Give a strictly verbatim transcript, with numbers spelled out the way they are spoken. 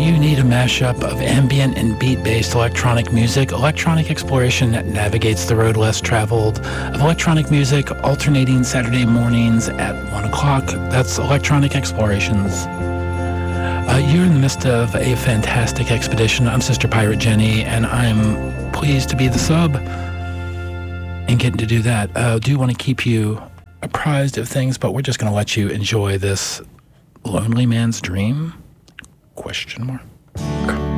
you need a mashup of ambient and beat-based electronic music, Electronic Exploration navigates the road less traveled of electronic music, alternating Saturday mornings at one o'clock. That's Electronic Explorations. Uh, you're in the midst of a fantastic expedition. I'm Sister Pirate Jenny, and I'm pleased to be the sub and getting to do that. I uh, do want to keep you apprised of things, but we're just going to let you enjoy this Lonely Man's Dream? Question mark.